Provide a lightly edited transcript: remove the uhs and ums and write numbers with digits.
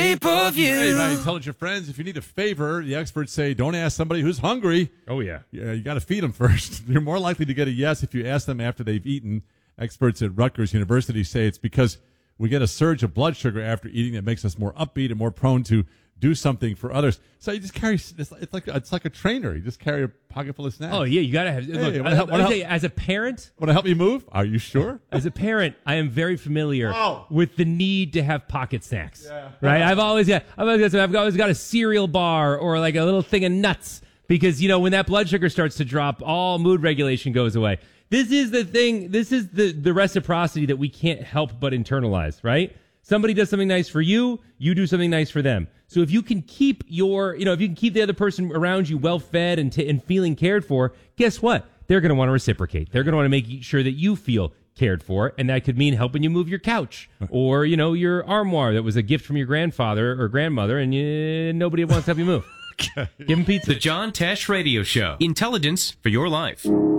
pay-per-view. Hey, my intelligent friends, if you need a favor, the experts say don't ask somebody who's hungry. Oh, yeah. You got to feed them first. You're more likely to get a yes if you ask them after they've eaten. Experts at Rutgers University say it's because we get a surge of blood sugar after eating that makes us more upbeat and more prone to do something for others. So you just carry, it's like a trainer. You just carry a pocket full of snacks. Oh, yeah, you got to have. Hey, Look, I'll tell you, as a parent. Want to help me move? Are you sure? As a parent, I am very familiar with the need to have pocket snacks. Yeah. Right? I've always got a cereal bar or like a little thing of nuts because, you know, when that blood sugar starts to drop, all mood regulation goes away. This is the thing. This is the reciprocity that we can't help but internalize, right? Somebody does something nice for you, you do something nice for them. So if you can keep if you can keep the other person around you well fed and feeling cared for, guess what? They're going to want to reciprocate. They're going to want to make sure that you feel cared for, and that could mean helping you move your couch or, you know, your armoire that was a gift from your grandfather or grandmother, and nobody wants to help you move. Okay. Give them pizza. The John Tesh Radio Show. Intelligence for your life.